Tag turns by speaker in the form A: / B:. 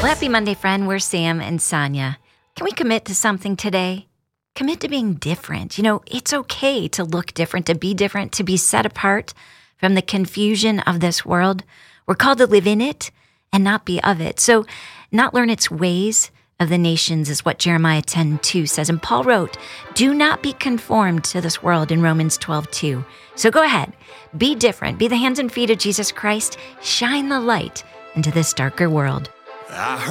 A: Well, happy Monday, friend. We're Sam and Sonia. Can we commit to something today? Commit to being different. You know, it's okay to look different, to be different, to be set apart from the confusion of this world. We're called to live in it and not be of it. So not learn its ways of the nations is what Jeremiah 10:2 says. And Paul wrote, do not be conformed to this world in Romans 12:2. So go ahead, be different, be the hands and feet of Jesus Christ, shine the light into this darker world.